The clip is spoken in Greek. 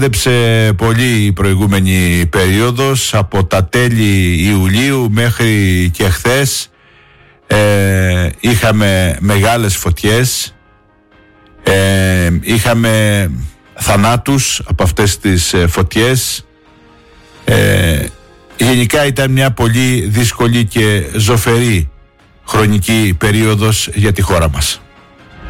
Δέψε πολύ η προηγούμενη περίοδος, από τα τέλη Ιουλίου μέχρι και χθες. Είχαμε μεγάλες φωτιές, είχαμε θανάτους από αυτές τις φωτιές. Γενικά ήταν μια πολύ δύσκολη και ζωφερή χρονική περίοδος για τη χώρα μας.